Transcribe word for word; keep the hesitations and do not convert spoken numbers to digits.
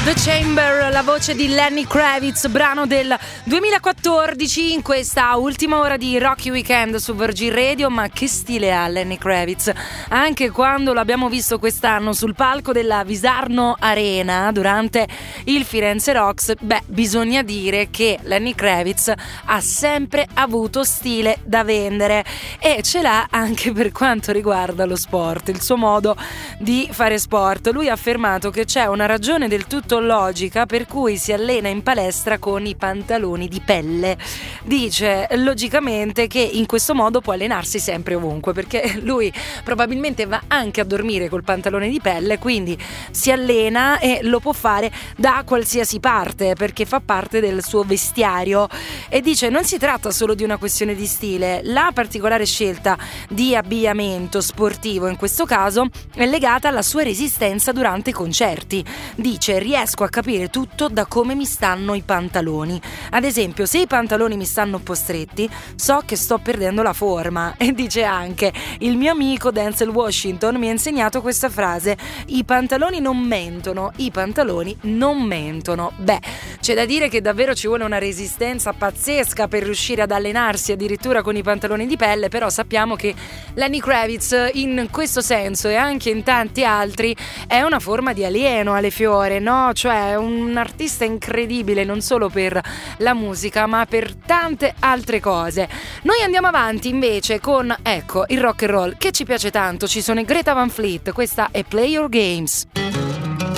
The Chamber, la voce di Lenny Kravitz, brano del duemilaquattordici in questa ultima ora di Rocky Weekend su Virgin Radio. Ma che stile ha Lenny Kravitz? Anche quando l'abbiamo visto quest'anno sul palco della Visarno Arena durante il Firenze Rocks, beh, bisogna dire che Lenny Kravitz ha sempre avuto stile da vendere e ce l'ha anche per quanto riguarda lo sport, il suo modo di fare sport. Lui ha affermato che c'è una ragione del tutto logica per cui si allena in palestra con i pantaloni di pelle. Dice logicamente che in questo modo può allenarsi sempre ovunque, perché lui probabilmente va anche a dormire col pantalone di pelle, quindi si allena e lo può fare da qualsiasi parte perché fa parte del suo vestiario. E dice non si tratta solo di una questione di stile, la particolare scelta di abbigliamento sportivo in questo caso è legata alla sua resistenza durante i concerti. Dice riesco a capire tutto da come mi stanno i pantaloni. Ad esempio, se i pantaloni mi stanno un po' stretti, so che sto perdendo la forma. E dice anche il mio amico Denzel Washington mi ha insegnato questa frase: i pantaloni non mentono, i pantaloni non mentono. Beh, c'è da dire che davvero ci vuole una resistenza pazzesca per riuscire ad allenarsi addirittura con i pantaloni di pelle, però sappiamo che Lenny Kravitz in questo senso e anche in tanti altri è una forma di alieno alle fiore, no? Cioè è un artista incredibile non solo per la musica ma per tante altre cose. Noi andiamo avanti invece con, ecco, il rock and roll che ci piace tanto. Ci sono i Greta Van Fleet, questa è Play Your Games.